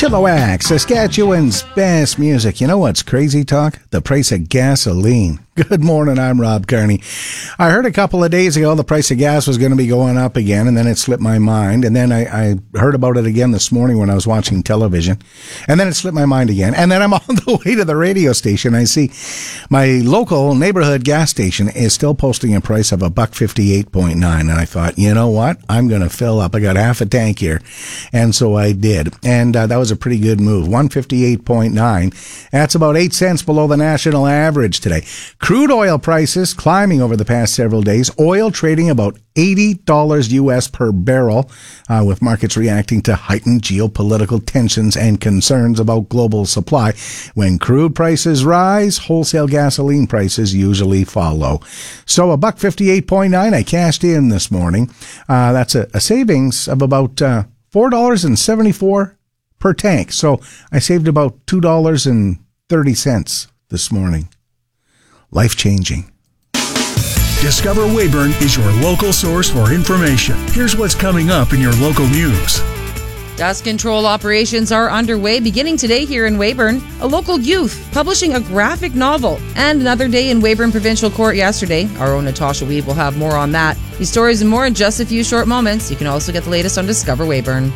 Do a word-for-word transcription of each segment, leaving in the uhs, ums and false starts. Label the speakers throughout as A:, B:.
A: Chilliwack, Saskatchewan's best music. You know what's crazy talk? The price of gasoline. Good morning, I'm Rob Carney. I heard a couple of days ago the price of gas was going to be going up again, and then it slipped my mind. And then I, I heard about it again this morning when I was watching television. And then it slipped my mind again. And then I'm on the way to the radio station. I see my local neighborhood gas station is still posting a price of a buck fifty-eight point nine. And I thought, you know what? I'm going to fill up. I got half a tank here. And so I did. And uh, that was a pretty good move. one fifty-eight point nine. That's about eight cents below the national average today. Crude oil prices climbing over the past several days. Oil trading about eighty dollars U S per barrel, uh, with markets reacting to heightened geopolitical tensions and concerns about global supply. When crude prices rise, wholesale gasoline prices usually follow. So a buck fifty-eight point nine I cashed in this morning. Uh, that's a, a savings of about uh, four dollars and seventy-four cents per tank. So I saved about two dollars and thirty cents this morning. Life-changing.
B: Discover Weyburn is your local source for information. Here's what's coming up in your local news.
C: Dust control operations are underway beginning today here in Weyburn. A local youth publishing a graphic novel. And another day in Weyburn Provincial Court yesterday. Our own Natasha Weave will have more on that. These stories and more in just a few short moments. You can also get the latest on Discover Weyburn.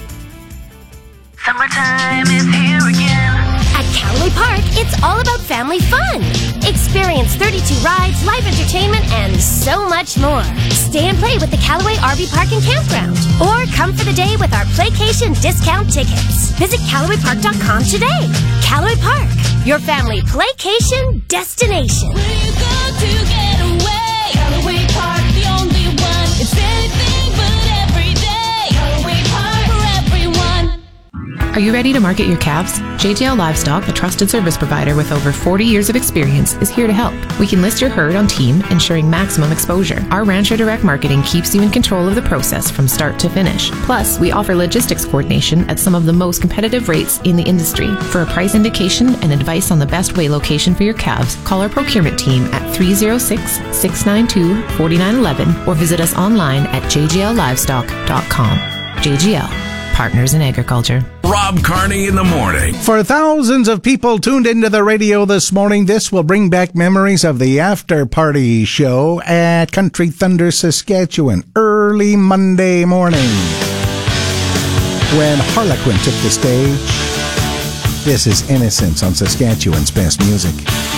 D: Summertime is here again.
E: At Callaway Park, it's all about family fun. Experience thirty-two rides, live entertainment, and so much more. Stay and play with the Callaway R V Park and Campground. Or come for the day with our Playcation discount tickets. Visit Callaway Park dot com today. Callaway Park, your family playcation destination.
D: Where you go to get away? Callaway Park, the only one. It's anything but every day. Callaway Park for everyone.
F: Are you ready to market your calves? J J L Livestock, a trusted service provider with over forty years of experience, is here to help. We can list your herd on team, ensuring maximum exposure. Our Rancher Direct Marketing keeps you in control of the process from start to finish. Plus, we offer logistics coordination at some of the most competitive rates in the industry. For a price indication and advice on the best way location for your calves, call our procurement team at three oh six, six nine two, four nine one one or visit us online at j j l livestock dot com. J G L, Partners in Agriculture.
B: Rob Carney in the morning.
A: For thousands of people tuned into the radio this morning, this will bring back memories of the after party show at Country Thunder, Saskatchewan, early Monday morning, when Harlequin took the stage. This is Innocence on Saskatchewan's best music.